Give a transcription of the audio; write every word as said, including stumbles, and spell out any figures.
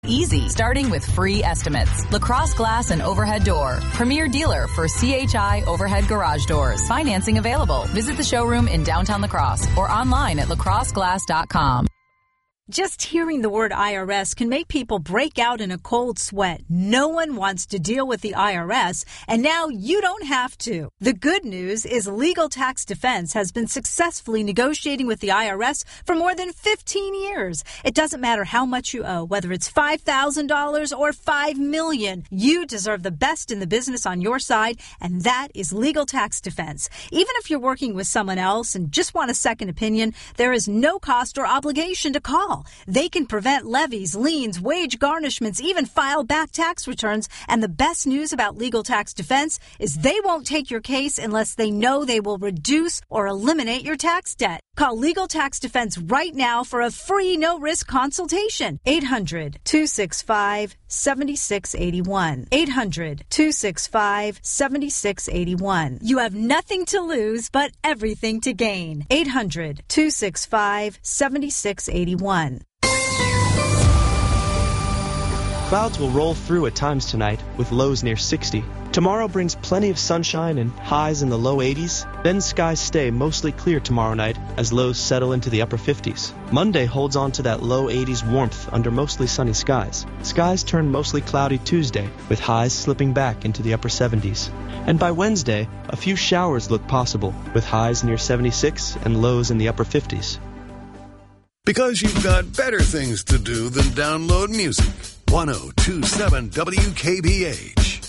Easy, starting with free estimates. Lacrosse Glass and Overhead Door, premier dealer for C H I overhead garage doors. Financing available. Visit the showroom in downtown La Crosse or online at lacrosse glass dot com. Just hearing the word I R S can make people break out in a cold sweat. No one wants to deal with the I R S, and now you don't have to. The good news is Legal Tax Defense has been successfully negotiating with the I R S for more than fifteen years. It doesn't matter how much you owe, whether it's five thousand dollars or five million dollars. You deserve the best in the business on your side, and that is Legal Tax Defense. Even if you're working with someone else and just want a second opinion, there is no cost or obligation to call. They can prevent levies, liens, wage garnishments, even file back tax returns. And the best news about Legal Tax Defense is they won't take your case unless they know they will reduce or eliminate your tax debt. Call Legal Tax Defense right now for a free no-risk consultation. eight hundred, two six five, seven six eight one. eight hundred, two six five, seven six eight one. You have nothing to lose but everything to gain. eight hundred, two six five, seven six eight one. Clouds will roll through at times tonight, with lows near sixty. Tomorrow brings plenty of sunshine and highs in the low eighties. Then skies stay mostly clear tomorrow night as lows settle into the upper fifties. Monday holds on to that low eighties warmth under mostly sunny skies. Skies turn mostly cloudy Tuesday, with highs slipping back into the upper seventies. And by Wednesday, a few showers look possible, with highs near seventy-six and lows in the upper fifties. Because you've got better things to do than download music. ten twenty-seven W K B H.